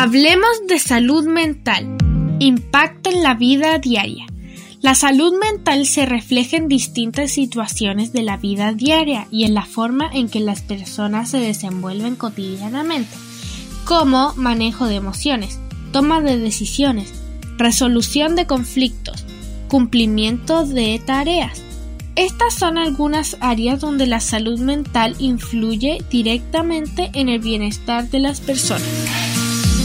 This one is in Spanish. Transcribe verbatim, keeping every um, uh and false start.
Hablemos de salud mental. Impacto en la vida diaria. La salud mental se refleja en distintas situaciones de la vida diaria y en la forma en que las personas se desenvuelven cotidianamente, como manejo de emociones, toma de decisiones, resolución de conflictos, cumplimiento de tareas. Estas son algunas áreas donde la salud mental influye directamente en el bienestar de las personas.